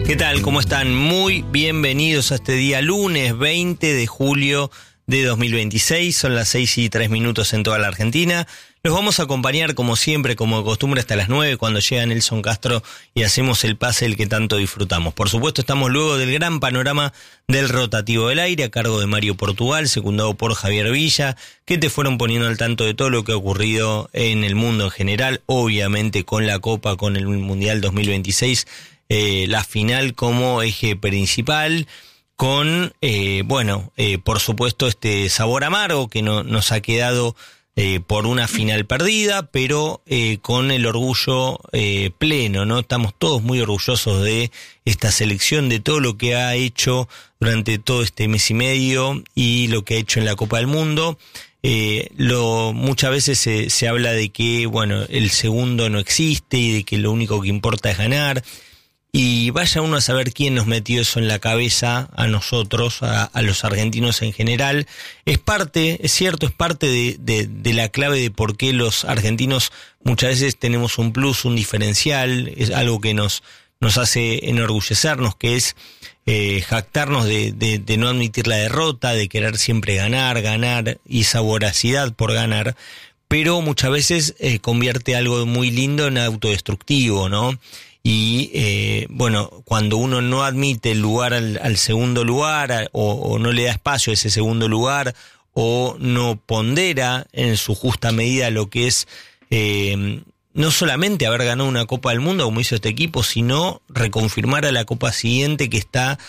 ¿Qué tal? ¿Cómo están? Muy bienvenidos a este día lunes 20 de julio de 2026. Son las 6:03 en toda la Argentina. Los vamos a acompañar como siempre, como de costumbre, hasta las 9 cuando llega Nelson Castro y hacemos el pase el que tanto disfrutamos. Por supuesto, estamos luego del gran panorama del rotativo del aire a cargo de Mario Portugal, secundado por Javier Villa, que te fueron poniendo al tanto de todo lo que ha ocurrido en el mundo en general, obviamente con la Copa, con el Mundial 2026, la final como eje principal, con, por supuesto, este sabor amargo que nos ha quedado por una final perdida, pero con el orgullo pleno, ¿no? Estamos todos muy orgullosos de esta selección, de todo lo que ha hecho durante todo este mes y medio y lo que ha hecho en la Copa del Mundo. Muchas veces se habla de que, el segundo no existe y de que lo único que importa es ganar. Y vaya uno a saber quién nos metió eso en la cabeza a nosotros, a los argentinos en general. Es cierto, es parte de la clave de por qué los argentinos muchas veces tenemos un plus, un diferencial, es algo que nos hace enorgullecernos, que es jactarnos de no admitir la derrota, de querer siempre ganar y esa voracidad por ganar, pero muchas veces convierte algo muy lindo en autodestructivo, ¿no? Y cuando uno no admite el lugar al segundo lugar o no le da espacio a ese segundo lugar o no pondera en su justa medida lo que es no solamente haber ganado una Copa del Mundo como hizo este equipo, sino reconfirmar a la Copa siguiente que está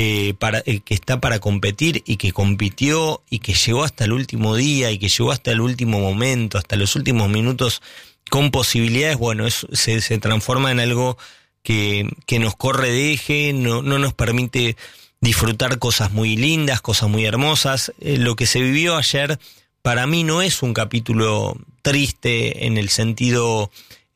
para competir y que compitió y que llegó hasta el último día y que llegó hasta el último momento, hasta los últimos minutos con posibilidades. Eso se transforma en algo que nos corre de eje, no nos permite disfrutar cosas muy lindas, cosas muy hermosas. Lo que se vivió ayer para mí no es un capítulo triste en el sentido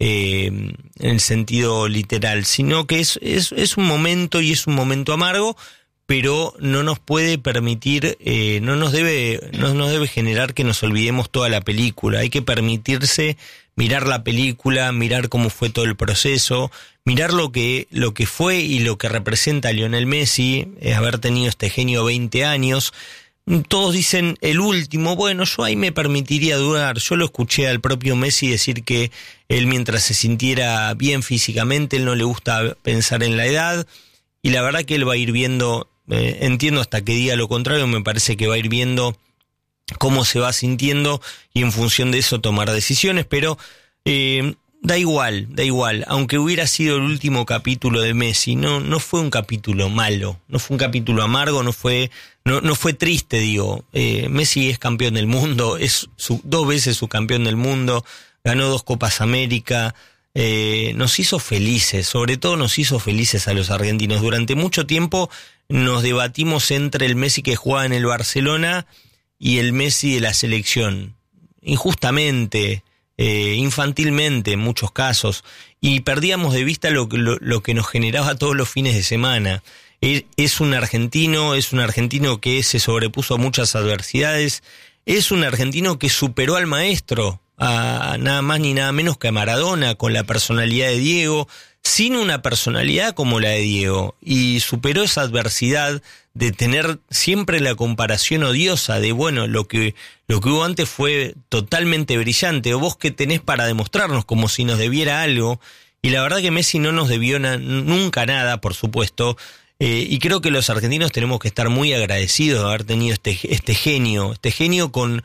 literal, sino que es un momento y es un momento amargo, pero no nos puede permitir, no nos debe generar que nos olvidemos toda la película. Hay que permitirse mirar la película, mirar cómo fue todo el proceso, mirar lo que fue y lo que representa a Lionel Messi, haber tenido este genio 20 años. Todos dicen el último, yo ahí me permitiría dudar. Yo lo escuché al propio Messi decir que él, mientras se sintiera bien físicamente, él no le gusta pensar en la edad, y la verdad que él va a ir viendo, entiendo hasta que diga lo contrario, me parece que va a ir viendo cómo se va sintiendo y en función de eso tomar decisiones, pero da igual, aunque hubiera sido el último capítulo de Messi, no fue un capítulo malo, no fue un capítulo amargo, no fue triste, digo. Messi es campeón del mundo, es 2 veces subcampeón del mundo, ganó 2 Copas América, nos hizo felices, sobre todo nos hizo felices a los argentinos. Durante mucho tiempo nos debatimos entre el Messi que jugaba en el Barcelona y el Messi de la selección, injustamente, infantilmente en muchos casos, y perdíamos de vista lo que nos generaba todos los fines de semana. Es un argentino que se sobrepuso a muchas adversidades, es un argentino que superó al maestro, a nada más ni nada menos que a Maradona, con la personalidad de Diego, sin una personalidad como la de Diego, y superó esa adversidad de tener siempre la comparación odiosa de, lo que hubo antes fue totalmente brillante, o vos qué tenés para demostrarnos, como si nos debiera algo. Y la verdad que Messi no nos debió nunca nada, por supuesto, y creo que los argentinos tenemos que estar muy agradecidos de haber tenido este genio con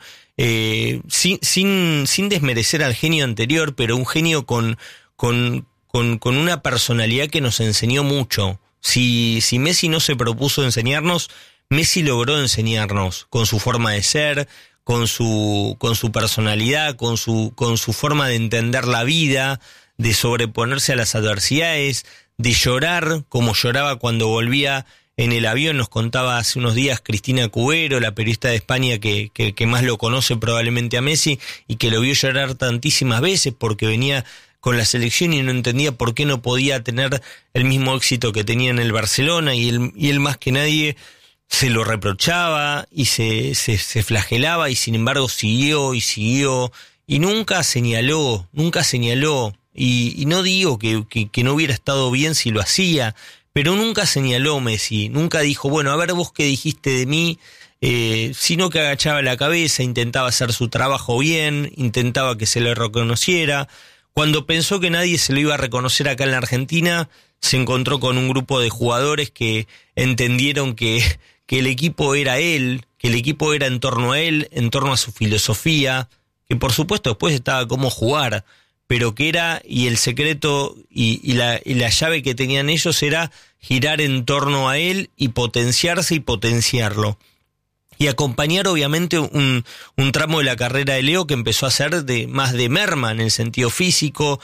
sin desmerecer al genio anterior, pero un genio con una personalidad que nos enseñó mucho. Si Messi no se propuso enseñarnos, Messi logró enseñarnos con su forma de ser, con su personalidad, con su forma de entender la vida, de sobreponerse a las adversidades, de llorar como lloraba cuando volvía en el avión. Nos contaba hace unos días Cristina Cubero, la periodista de España que más lo conoce probablemente a Messi, y que lo vio llorar tantísimas veces porque venía con la selección y no entendía por qué no podía tener el mismo éxito que tenía en el Barcelona, y él más que nadie se lo reprochaba y se flagelaba, y sin embargo siguió y nunca señaló, y no digo que no hubiera estado bien si lo hacía, pero nunca señaló Messi, nunca dijo, bueno, a ver vos qué dijiste de mí, sino que agachaba la cabeza, intentaba hacer su trabajo bien, intentaba que se le reconociera. Cuando pensó que nadie se lo iba a reconocer acá en la Argentina, se encontró con un grupo de jugadores que entendieron que el equipo era él, que el equipo era en torno a él, en torno a su filosofía, que por supuesto después estaba cómo jugar, pero que era, y el secreto y la llave que tenían ellos era girar en torno a él y potenciarse y potenciarlo. Y acompañar obviamente un tramo de la carrera de Leo que empezó a ser más de merma en el sentido físico,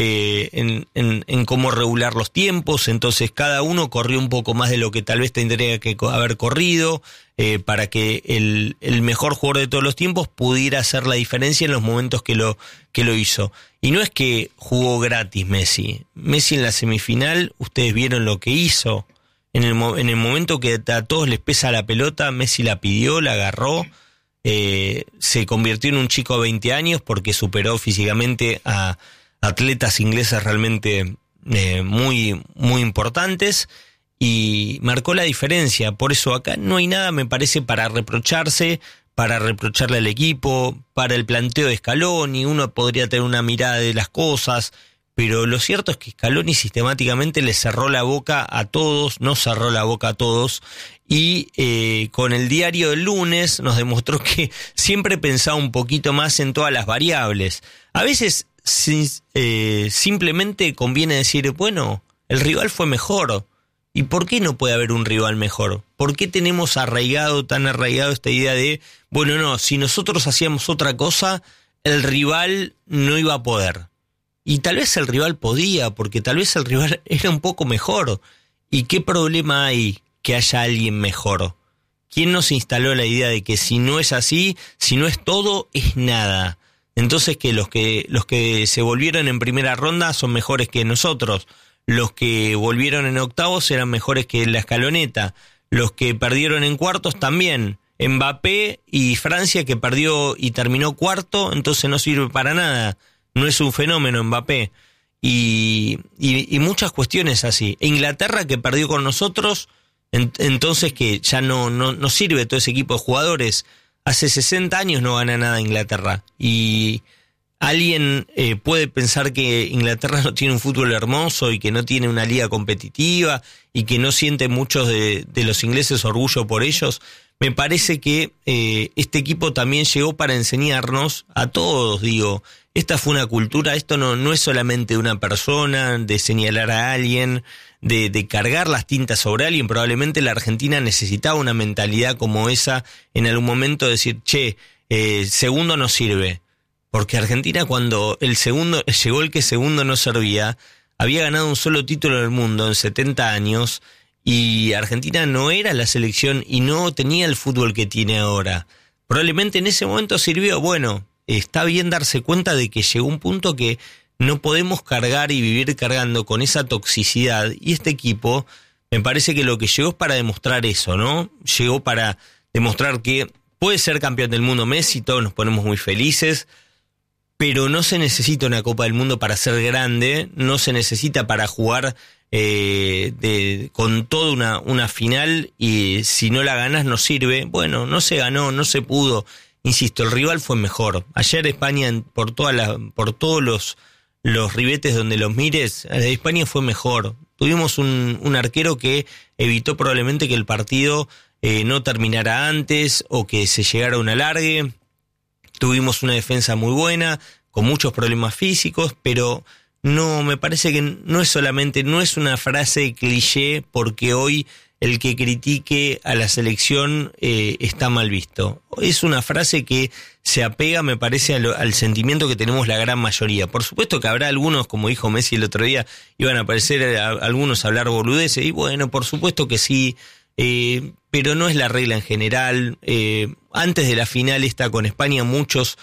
en cómo regular los tiempos. Entonces cada uno corrió un poco más de lo que tal vez tendría que haber corrido, para que el mejor jugador de todos los tiempos pudiera hacer la diferencia en los momentos que lo hizo. Y no es que jugó gratis Messi. Messi en la semifinal, ustedes vieron lo que hizo. En el momento que a todos les pesa la pelota, Messi la pidió, la agarró, se convirtió en un chico de 20 años porque superó físicamente a atletas ingleses realmente muy, muy importantes y marcó la diferencia. Por eso acá no hay nada, me parece, para reprocharle al equipo, para el planteo de Scaloni. Uno podría tener una mirada de las cosas, pero lo cierto es que Scaloni sistemáticamente le cerró la boca a todos, no cerró la boca a todos, y con el diario del lunes nos demostró que siempre pensaba un poquito más en todas las variables. A veces simplemente conviene decir, bueno, el rival fue mejor, ¿y por qué no puede haber un rival mejor? ¿Por qué tenemos tan arraigado esta idea de, bueno, no, si nosotros hacíamos otra cosa, el rival no iba a poder? Y tal vez el rival podía, porque tal vez el rival era un poco mejor. ¿Y qué problema hay que haya alguien mejor? ¿Quién nos instaló la idea de que si no es así, si no es todo, es nada? Entonces que los que se volvieron en primera ronda son mejores que nosotros. Los que volvieron en octavos eran mejores que la escaloneta. Los que perdieron en cuartos también. Mbappé y Francia, que perdió y terminó cuarto, entonces no sirve para nada. No es un fenómeno Mbappé. Y muchas cuestiones así. Inglaterra, que perdió con nosotros, entonces que ya no sirve todo ese equipo de jugadores. Hace 60 años no gana nada Inglaterra. Y alguien puede pensar que Inglaterra no tiene un fútbol hermoso y que no tiene una liga competitiva y que no siente muchos de los ingleses orgullo por ellos. Me parece que este equipo también llegó para enseñarnos a todos, digo, esta fue una cultura, esto no es solamente una persona, de señalar a alguien, de cargar las tintas sobre alguien. Probablemente la Argentina necesitaba una mentalidad como esa en algún momento, decir, segundo no sirve. Porque Argentina, cuando llegó el que segundo no servía, había ganado un solo título del mundo en 70 años, y Argentina no era la selección y no tenía el fútbol que tiene ahora. Probablemente en ese momento sirvió, bueno, está bien darse cuenta de que llegó un punto que no podemos cargar y vivir cargando con esa toxicidad, y este equipo me parece que lo que llegó es para demostrar eso, ¿no? Llegó para demostrar que puede ser campeón del mundo Messi, todos nos ponemos muy felices, pero no se necesita una Copa del Mundo para ser grande, no se necesita para jugar con toda una final, y si no la ganas no sirve. Bueno, no se ganó, no se pudo. Insisto, el rival fue mejor. Ayer España, por todos los ribetes donde los mires, España fue mejor. Tuvimos un arquero que evitó probablemente que el partido no terminara antes o que se llegara a un alargue. Tuvimos una defensa muy buena, con muchos problemas físicos, pero no, me parece que no es una frase cliché, porque hoy el que critique a la selección está mal visto. Es una frase que se apega, me parece, al sentimiento que tenemos la gran mayoría. Por supuesto que habrá algunos, como dijo Messi el otro día, iban a aparecer algunos a hablar boludeces, y bueno, por supuesto que sí, pero no es la regla en general. Antes de la final esta con España, muchos,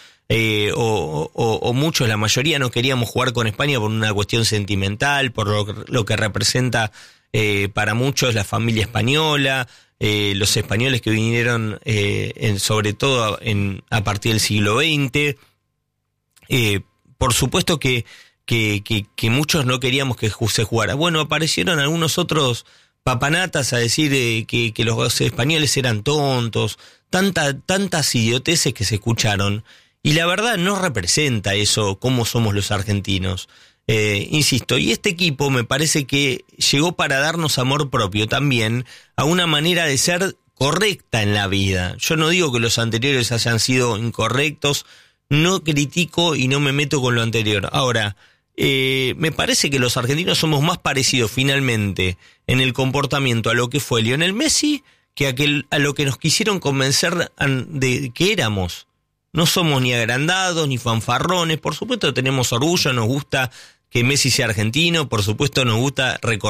la mayoría no queríamos jugar con España por una cuestión sentimental, por lo que representa para muchos la familia española, los españoles que vinieron sobre todo a partir del siglo XX. Por supuesto que que muchos no queríamos que se jugara. Bueno, aparecieron algunos otros papanatas a decir que los españoles eran tontos, tantas idioteces que se escucharon, y la verdad no representa eso, cómo somos los argentinos. Insisto, y este equipo me parece que llegó para darnos amor propio también, a una manera de ser correcta en la vida. Yo no digo que los anteriores hayan sido incorrectos, no critico y no me meto con lo anterior. Ahora, me parece que los argentinos somos más parecidos finalmente en el comportamiento a lo que fue Lionel Messi que a lo que nos quisieron convencer de que éramos. No somos ni agrandados ni fanfarrones, por supuesto tenemos orgullo, nos gusta que Messi sea argentino, por supuesto nos gusta recordar